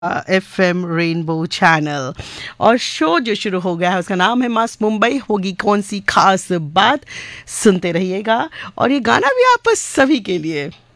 FM rainbow channel. और show जो शुरू हो गया है उसका नाम है मस्त मुंबई होगी कौन सी खास बात। सुनते रहिएगा और ये गाना भी आप सभी के लिए।